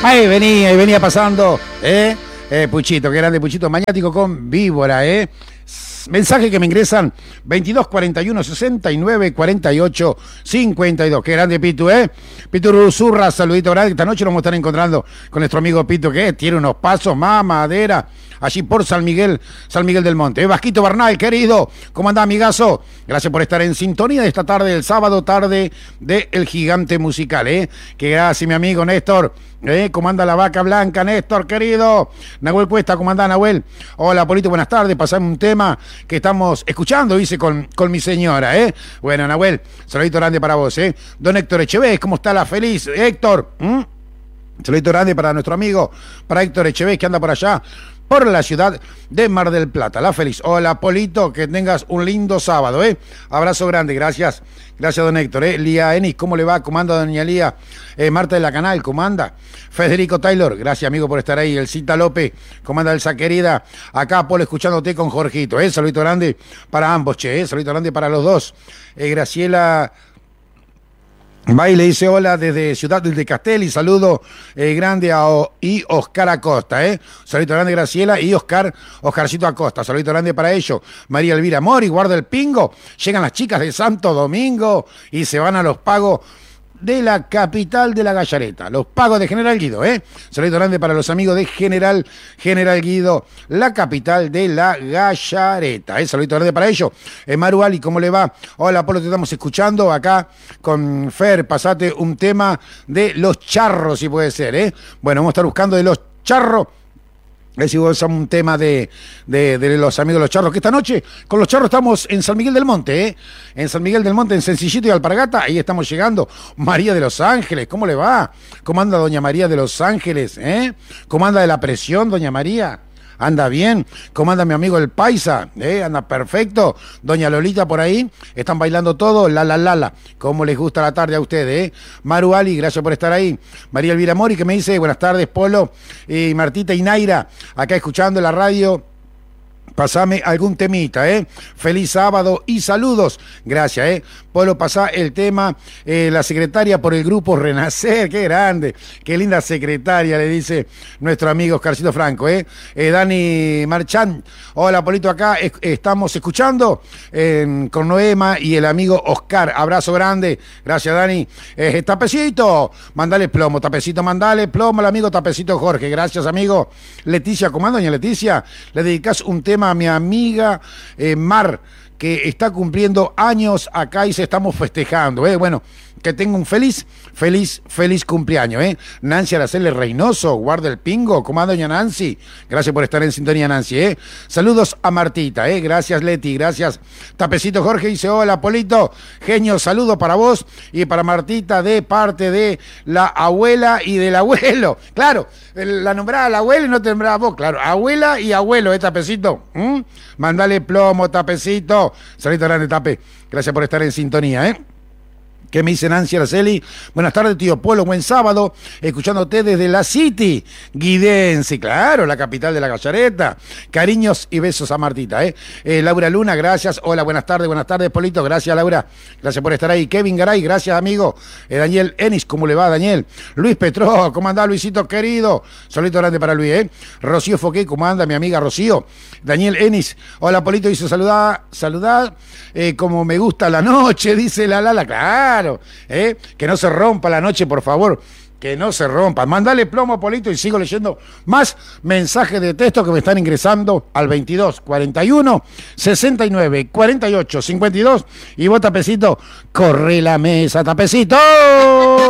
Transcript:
Ahí venía pasando, Puchito, qué grande Puchito, maniático con víbora, Mensaje que me ingresan 22 41 69 48 52. Qué grande Pitu, Pitu Zurra, saludito grande. Esta noche nos vamos a estar encontrando con nuestro amigo Pitu, que tiene unos pasos, mamadera, allí por San Miguel del Monte. Vasquito Bernal, querido, ¿cómo andás, amigazo? Gracias por estar en sintonía de esta tarde, del sábado, tarde de El Gigante Musical, Que gracias, mi amigo Néstor. ¿Cómo anda la vaca blanca, Néstor, querido? Nahuel Cuesta, ¿cómo anda, Nahuel? Hola, Polito, buenas tardes. Pasame un tema que estamos escuchando, dice, con mi señora, Bueno, Nahuel, saludito grande para vos, Don Héctor Echevés, ¿cómo está la feliz? Héctor, saludito grande para nuestro amigo, para Héctor Echevés, que anda por allá, por la ciudad de Mar del Plata. La feliz. Hola, Polito, que tengas un lindo sábado, Abrazo grande, gracias. Gracias, don Héctor, Lía Enis, ¿cómo le va? ¿Cómo anda, doña Lía? Marta de la Canal, ¿cómo anda? Federico Taylor, gracias, amigo, por estar ahí. Elcita López, ¿cómo anda, Elsa querida? Acá, Polo, escuchándote con Jorgito, Saludito grande para ambos, saludito grande para los dos. Graciela Baile dice hola desde Ciudad del Castelli, saludo grande a Oscar Acosta, Saludito grande Graciela y Oscarcito Acosta, saludito grande para ellos. María Elvira Mori, guarda el pingo, llegan las chicas de Santo Domingo y se van a los pagos de la capital de la Gallareta, los pagos de General Guido, Saludito grande para los amigos de General Guido, la capital de la Gallareta, Saludito grande para ellos. Maru Ali, ¿cómo le va? Hola, Polo, te estamos escuchando acá con Fer, pasate un tema de Los Charros, si puede ser, Bueno, vamos a estar buscando de Los Charros. Es un tema de los amigos de Los Charros, que esta noche con Los Charros estamos en San Miguel del Monte, En San Miguel del Monte, en Sencillito y Alpargata, ahí estamos llegando. María de Los Ángeles, ¿cómo le va? ¿Cómo anda doña María de Los Ángeles, ¿Cómo anda de la presión, doña María? ¿Anda bien? ¿Cómo anda mi amigo el Paisa? Anda perfecto. Doña Lolita por ahí. Están bailando todo. La. ¿Cómo les gusta la tarde a ustedes, Maru Ali, gracias por estar ahí. María Elvira Mori, que me dice, buenas tardes, Polo. Y Martita y Naira, acá escuchando la radio. Pasame algún temita, Feliz sábado y saludos. Gracias, Polo, pasá el tema, la secretaria por el grupo Renacer, qué grande, qué linda secretaria, le dice nuestro amigo Oscarcito Franco, Dani Marchán, hola, Polito, acá estamos escuchando con Noema y el amigo Oscar, abrazo grande, gracias, Dani. Tapecito, mandale plomo, Tapecito, mandale plomo al amigo Tapecito Jorge, gracias, amigo. Leticia, ¿cómo anda, doña Leticia? Le dedicás un tema a mi amiga Mar, que está cumpliendo años acá y se estamos festejando, Bueno, que tenga un feliz cumpleaños, Nancy Araceli Reynoso, guarda el pingo, ¿cómo anda doña Nancy? Gracias por estar en sintonía, Nancy, Saludos a Martita, gracias Leti, gracias. Tapecito Jorge dice, hola Polito, genio, saludo para vos y para Martita de parte de la abuela y del abuelo. Claro, la nombraba la abuela y no te nombraba vos, claro, abuela y abuelo, Tapecito. Mandale plomo, Tapecito. Saludito grande, Tape. Gracias por estar en sintonía, ¿Qué me dice Nancy Araceli? Buenas tardes, tío Polo, buen sábado, escuchándote desde la City Guidense, claro, la capital de la Gallareta. Cariños y besos a Martita, Laura Luna, gracias. Hola, buenas tardes, Polito, gracias, Laura. Gracias por estar ahí. Kevin Garay, gracias, amigo. Daniel Enis, ¿cómo le va, Daniel? Luis Petro, ¿cómo anda, Luisito querido? Solito grande para Luis, Rocío Foqué, ¿cómo anda, mi amiga Rocío? Daniel Enis, hola, Polito, dice saludad, como me gusta la noche, dice la, claro. Que no se rompa la noche, por favor, que no se rompa. Mandale plomo, Polito, y sigo leyendo más mensajes de texto que me están ingresando al 22 41 69 48 52 y vos, Tapecito, corre la mesa, Tapecito.